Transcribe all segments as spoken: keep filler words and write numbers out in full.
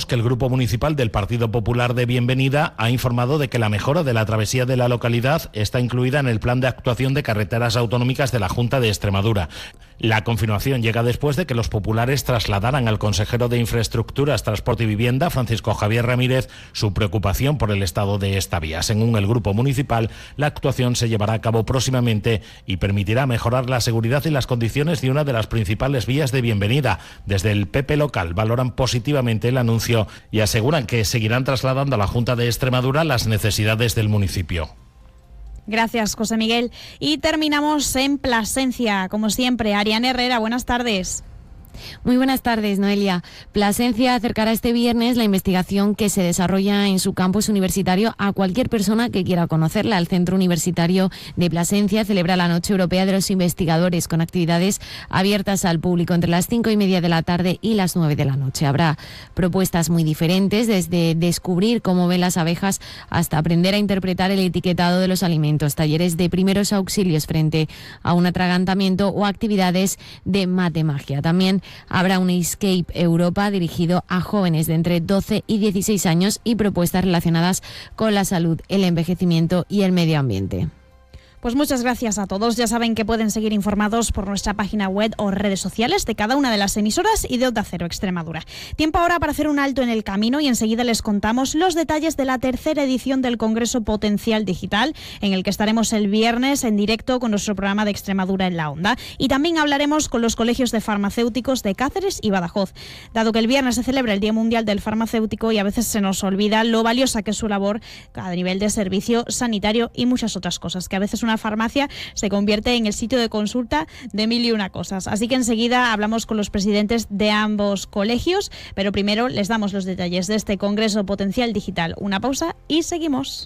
que el Grupo Municipal del Partido Popular de Bienvenida ha informado de que la mejora de la travesía de la localidad está incluida en el plan de actuación de carreteras autonómicas de la Junta de Extremadura. La confirmación llega después de que los populares trasladaran al consejero de Infraestructuras, Transporte y Vivienda, Francisco Javier Ramírez, su preocupación por el estado de esta vía. Según el Grupo Municipal, la actuación se llevará a cabo próximamente y permitirá mejorar la seguridad y las condiciones de una de las principales vías de Bienvenida. Desde el P P local valoran positivamente el anuncio y aseguran que seguirán trasladando a la Junta de Extremadura las necesidades del municipio. Gracias, José Miguel. Y terminamos en Plasencia, como siempre. Ariane Herrera, buenas tardes. Muy buenas tardes, Noelia. Plasencia acercará este viernes la investigación que se desarrolla en su campus universitario a cualquier persona que quiera conocerla. El Centro Universitario de Plasencia celebra la Noche Europea de los Investigadores con actividades abiertas al público entre las cinco y media de la tarde y las nueve de la noche. Habrá propuestas muy diferentes, desde descubrir cómo ven las abejas hasta aprender a interpretar el etiquetado de los alimentos, talleres de primeros auxilios frente a un atragantamiento o actividades de matemagia. También habrá un Escape Europa dirigido a jóvenes de entre doce y dieciséis años y propuestas relacionadas con la salud, el envejecimiento y el medio ambiente. Pues muchas gracias a todos. Ya saben que pueden seguir informados por nuestra página web o redes sociales de cada una de las emisoras y de Onda Cero Extremadura. Tiempo ahora para hacer un alto en el camino y enseguida les contamos los detalles de la tercera edición del Congreso Potencial Digital, en el que estaremos el viernes en directo con nuestro programa de Extremadura en la Onda. Y también hablaremos con los colegios de farmacéuticos de Cáceres y Badajoz. Dado que el viernes se celebra el Día Mundial del Farmacéutico y a veces se nos olvida lo valiosa que es su labor a nivel de servicio sanitario y muchas otras cosas, que a veces una Una farmacia se convierte en el sitio de consulta de mil y una cosas. Así que enseguida hablamos con los presidentes de ambos colegios, pero primero les damos los detalles de este Congreso Potencial Digital. Una pausa y seguimos.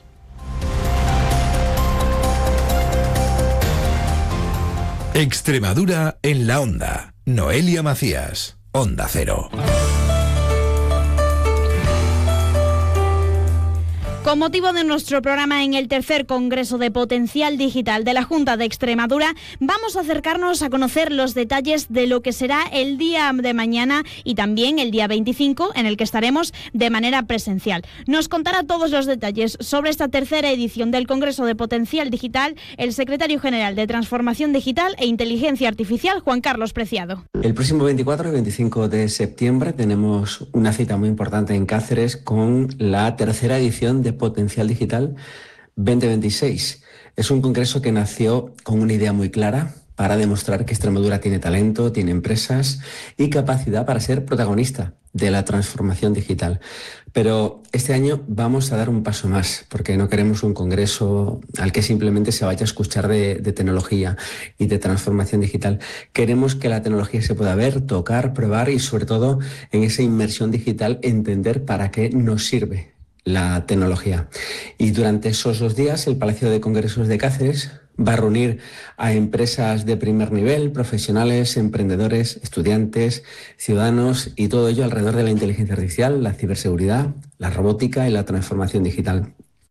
Extremadura en la Onda. Noelia Macías, Onda Cero. Con motivo de nuestro programa en el tercer Congreso de Potencial Digital de la Junta de Extremadura, vamos a acercarnos a conocer los detalles de lo que será el día de mañana y también el día veinticinco, en el que estaremos de manera presencial. Nos contará todos los detalles sobre esta tercera edición del Congreso de Potencial Digital el secretario general de Transformación Digital e Inteligencia Artificial, Juan Carlos Preciado. El próximo veinticuatro y veinticinco de septiembre tenemos una cita muy importante en Cáceres con la tercera edición de Potencial Digital veinte veintiséis. Es un congreso que nació con una idea muy clara para demostrar que Extremadura tiene talento, tiene empresas y capacidad para ser protagonista de la transformación digital. Pero este año vamos a dar un paso más, porque no queremos un congreso al que simplemente se vaya a escuchar de, de tecnología y de transformación digital. Queremos que la tecnología se pueda ver, tocar, probar y sobre todo en esa inmersión digital entender para qué nos sirve la tecnología. Y durante esos dos días el Palacio de Congresos de Cáceres va a reunir a empresas de primer nivel, profesionales, emprendedores, estudiantes, ciudadanos y todo ello alrededor de la inteligencia artificial, la ciberseguridad, la robótica y la transformación digital.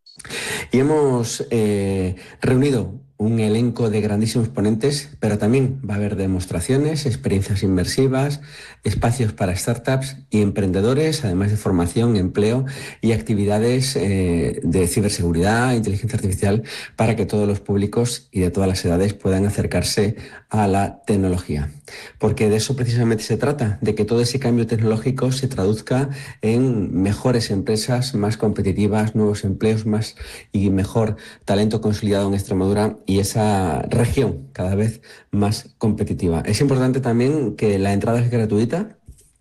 Y hemos eh, reunido un elenco de grandísimos ponentes, pero también va a haber demostraciones, experiencias inmersivas, espacios para startups y emprendedores, además de formación, empleo y actividades eh, de ciberseguridad, inteligencia artificial, para que todos los públicos y de todas las edades puedan acercarse a la tecnología. Porque de eso precisamente se trata, de que todo ese cambio tecnológico se traduzca en mejores empresas, más competitivas, nuevos empleos, más y mejor talento consolidado en Extremadura y esa región cada vez más competitiva. Es importante también que la entrada es gratuita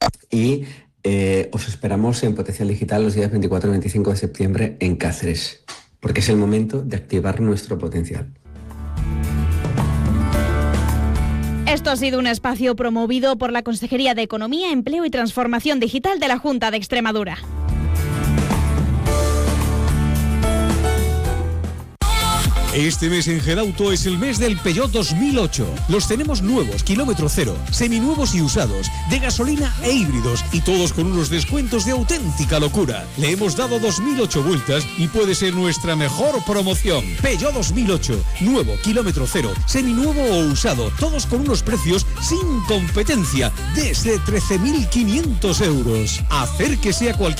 y eh, os esperamos en Potencial Digital los días veinticuatro y veinticinco de septiembre en Cáceres, porque es el momento de activar nuestro potencial. Esto ha sido un espacio promovido por la Consejería de Economía, Empleo y Transformación Digital de la Junta de Extremadura. Este mes en Gerauto es el mes del Peugeot dos mil ocho. Los tenemos nuevos, kilómetro cero, seminuevos y usados, de gasolina e híbridos, y todos con unos descuentos de auténtica locura. Le hemos dado dos mil ocho vueltas y puede ser nuestra mejor promoción. Peugeot dos mil ocho, nuevo, kilómetro cero, seminuevo o usado, todos con unos precios sin competencia, desde trece mil quinientos euros. Acérquese a cualquier